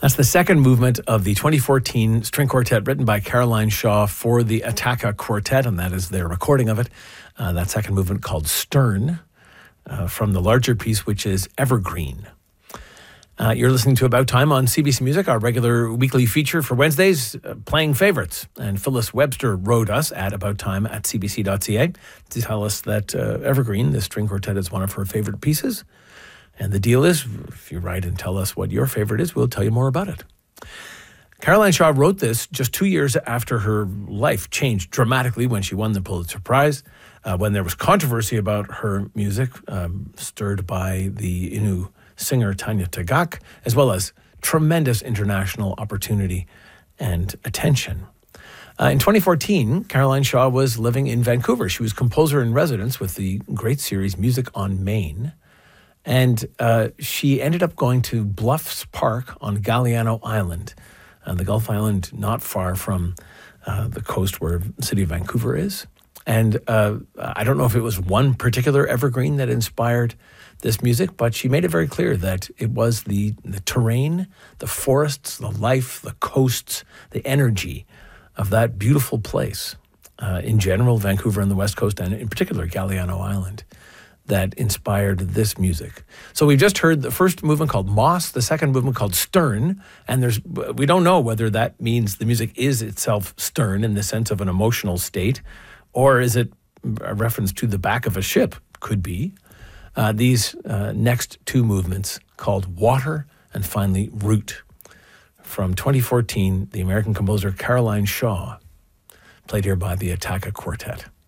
That's the second movement of the 2014 string quartet written by Caroline Shaw for the Attacca Quartet, and that is their recording of it. That second movement called Stern, from the larger piece, which is Evergreen. You're listening to About Time on CBC Music, our regular weekly feature for Wednesdays, playing favorites. And Phyllis Webster wrote us at abouttime@cbc.ca to tell us that Evergreen, the string quartet, is one of her favorite pieces. And the deal is, if you write and tell us what your favorite is, we'll tell you more about it. Caroline Shaw wrote this just 2 years after her life changed dramatically when she won the Pulitzer Prize, when there was controversy about her music, stirred by the Innu singer Tanya Tagaq, as well as tremendous international opportunity and attention. In 2014, Caroline Shaw was living in Vancouver. She was composer in residence with the great series Music on Main. And she ended up going to Bluffs Park on Galiano Island, the Gulf Island not far from the coast where the city of Vancouver is. And I don't know if it was one particular evergreen that inspired this music, but she made it very clear that it was the terrain, the forests, the life, the coasts, the energy of that beautiful place, in general, Vancouver and the West Coast, and in particular Galiano Island, that inspired this music. So we've just heard the first movement called Moss, the second movement called Stern, and we don't know whether that means the music is itself stern in the sense of an emotional state, or is it a reference to the back of a ship? Could be. These next two movements called Water and finally Root. From 2014, the American composer Caroline Shaw, played here by the Attacca Quartet.